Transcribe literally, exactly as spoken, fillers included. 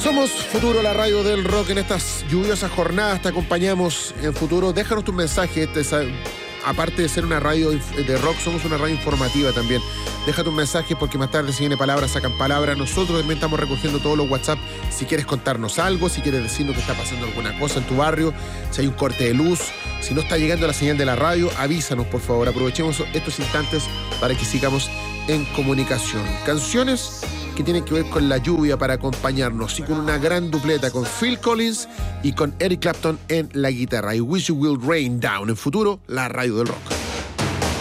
Somos Futuro, la radio del rock. En estas lluviosas jornadas te acompañamos en Futuro. Déjanos tu mensaje. Este es, aparte de ser una radio de rock, somos una radio informativa también. Deja tus mensajes porque más tarde se viene Palabras Sacan Palabras. Nosotros también estamos recogiendo todos los WhatsApp. Si quieres contarnos algo, si quieres decirnos que está pasando alguna cosa en tu barrio, si hay un corte de luz, si no está llegando la señal de la radio, avísanos, por favor. Aprovechemos estos instantes para que sigamos en comunicación. Canciones que tienen que ver con la lluvia para acompañarnos y con una gran dupleta con Phil Collins y con Eric Clapton en la guitarra. I Wish You Will Rain Down. En Futuro, la radio del rock.